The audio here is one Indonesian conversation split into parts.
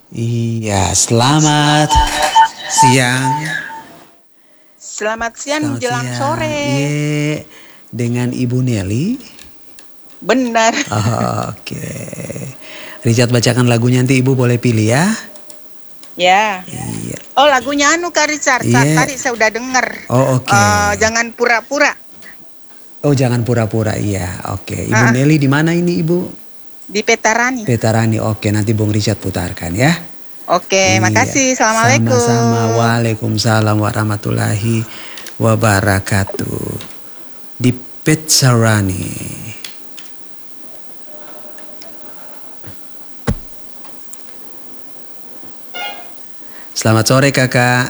Iya, selamat siang. Selamat siang Selamat menjelang siang. sore. Iya, dengan Ibu Nelly. Benar. Oh, oke. Richard bacakan lagunya, nanti Ibu boleh pilih ya. Ya. Iya. Oh, lagunya anu Kak Richard. Iya. Tadi saya udah dengar. Oh, oke. Jangan pura-pura. Oh, jangan pura-pura. Iya, oke. Ibu Nelly di mana ini, Ibu? Di Petarani. Petarani. Oke, nanti Bung Richard putarkan ya. Oke, Iya. makasih. Assalamualaikum. Sama-sama. Waalaikumsalam warahmatullahi wabarakatuh. Di Petarani. Selamat sore kakak.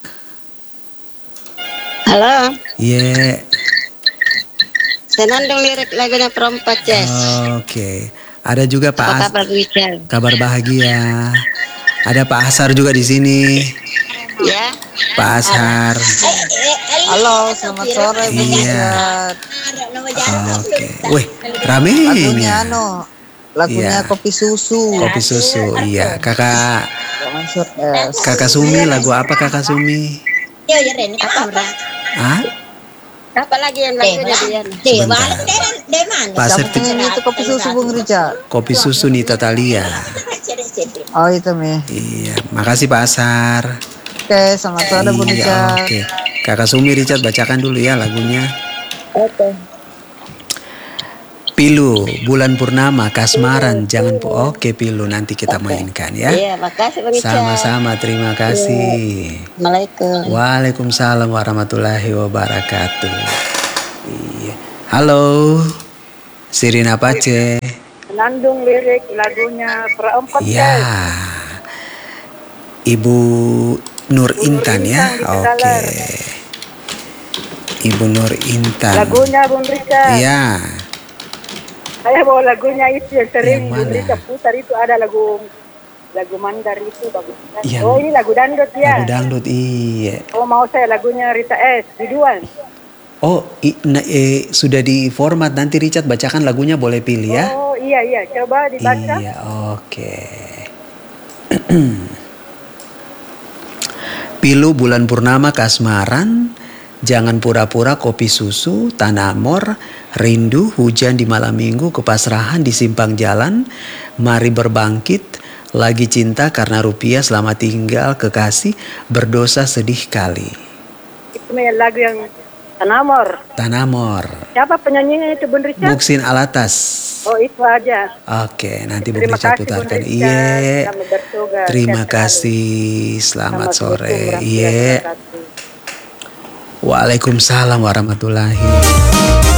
Halo. Iya. Senandung lirik lagunya Perempat Jazz. Oke. Ada juga Pak Apa kabar Richard? Kabar bahagia. Ada Pak Ashar juga di sini. Ya. Pak Ashar. Halo, selamat sore Bu Iya. Richard. Oke. Wih, rame ini. Lagunya Iya. Kopi Susu. Kopi susu. Iya, kakak. Maksud es. Kakak Sumi, lagu apa kakak Sumi? Hah? Apa lagi yang lagunya dia? Sebentar. Pak Serti, Ini itu Kopi Susu Bung Richard. Kopi susu Nita Talia. Oh itu Mi. Iya, makasih Pak Ashar. Oke, selamat sore Bu Iya, Richard. oke. Kakak Sumi, Richard bacakan dulu ya lagunya. Oke. Pilu, Bulan Purnama, Kasmaran, jangan oke Pilu, nanti kita mainkan ya. Iya, makasih Bang Richard. Sama-sama, terima kasih. Assalamualaikum. Waalaikumsalam warahmatullahi wabarakatuh. Iya. Halo, Sirina Pace. Senandung lirik lagunya Perempat Ya, Jazz. Ibu Nur Intan ya. Intan di Oke. Tegalar. Ibu Nur Intan. Lagunya Bung Richard. Iya. Saya bawa lagunya itu yang sering Yang mana? Bung Richard putar, itu ada lagu Mandar itu bagus. Yang- Oh ini lagu dangdut ya. Lagu dangdut, iya. Oh mau saya lagunya Rita S. Biduan. Oh, sudah di format, nanti Richard bacakan lagunya, boleh pilih ya. Oh iya coba dibaca. Iya, oke. Pilu, Bulan Purnama, Kasmaran, Jangan Pura-Pura, Kopi Susu, Tanamor, Rindu, Hujan di Malam Minggu, Kepasrahan di Simpang Jalan, Mari Berbangkit, Lagi Cinta Karena Rupiah, Selamat Tinggal, Kekasih, Berdosa Sedih Kali. Itu lagu yang Tanamor. Tanamor. Siapa penyanyinya itu Bung Richard? Muksin Alatas. Oh itu aja. Oke, nanti Bung Terima Richard kasih, Bung putarkan. Richard. Iya. Selamat bertugas. Terima Sehat selalu. kasih. Selamat sore. Assalamualaikum Iya. warahmatullahi wabarakatuh. Waalaikumsalam warahmatullahi